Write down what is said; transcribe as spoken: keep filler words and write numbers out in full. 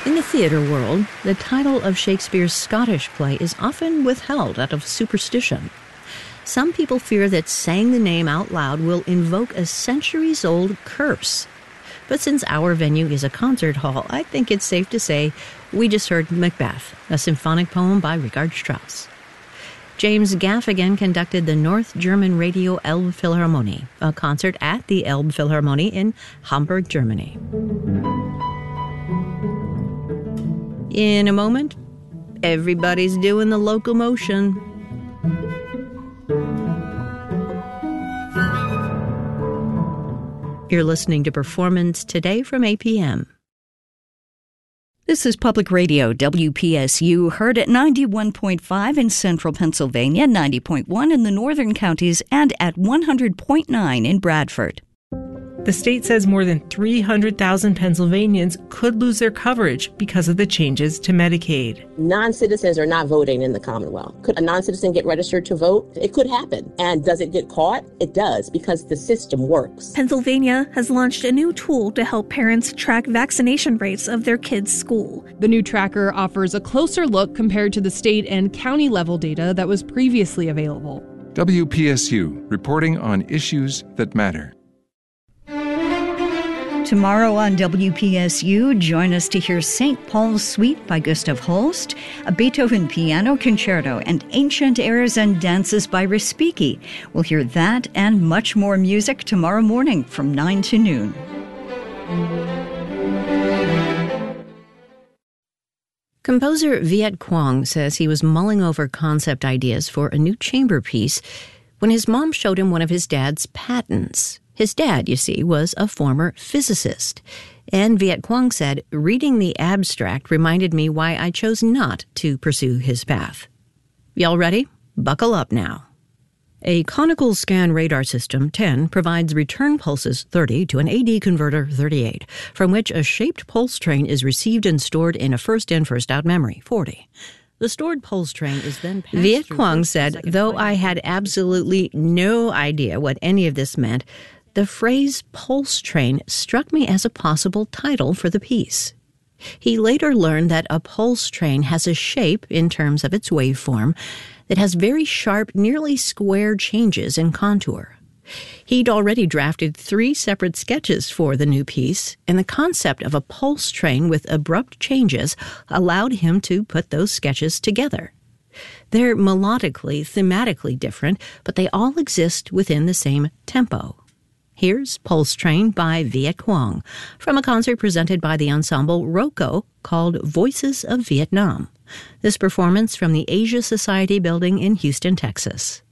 In the theater world, the title of Shakespeare's Scottish play is often withheld out of superstition. Some people fear that saying the name out loud will invoke a centuries-old curse. But since our venue is a concert hall, I think it's safe to say we just heard Macbeth, a symphonic poem by Richard Strauss. James Gaffigan conducted the North German Radio Elbphilharmonie, a concert at the Elbphilharmonie in Hamburg, Germany. In a moment, everybody's doing the locomotion. You're listening to Performance Today from A P M. This is Public Radio, W P S U, heard at ninety-one point five in central Pennsylvania, ninety point one in the northern counties, and at one hundred point nine in Bradford. The state says more than three hundred thousand Pennsylvanians could lose their coverage because of the changes to Medicaid. Non-citizens are not voting in the Commonwealth. Could a non-citizen get registered to vote? It could happen. And does it get caught? It does, because the system works. Pennsylvania has launched a new tool to help parents track vaccination rates of their kids' school. The new tracker offers a closer look compared to the state and county level data that was previously available. W P S U, reporting on issues that matter. Tomorrow on W P S U, join us to hear Saint Paul's Suite by Gustav Holst, a Beethoven piano concerto, and Ancient Airs and Dances by Respighi. We'll hear that and much more music tomorrow morning from nine to noon. Composer Viet Quang says he was mulling over concept ideas for a new chamber piece when his mom showed him one of his dad's patents. His dad, you see, was a former physicist. And Viet Quang said, reading the abstract reminded me why I chose not to pursue his path. Y'all ready? Buckle up now. A conical scan radar system, ten, provides return pulses thirty to an A D converter thirty-eight, from which a shaped pulse train is received and stored in a first-in, first-out memory, forty. The stored pulse train is then passed Viet Quang said, though I had absolutely no idea what any of this meant, the phrase pulse train struck me as a possible title for the piece. He later learned that a pulse train has a shape, in terms of its waveform, that has very sharp, nearly square changes in contour. He'd already drafted three separate sketches for the new piece, and the concept of a pulse train with abrupt changes allowed him to put those sketches together. They're melodically, thematically different, but they all exist within the same tempo. Here's Pulse Train by Viet Quang from a concert presented by the ensemble ROCO called Voices of Vietnam. This performance from the Asia Society building in Houston, Texas.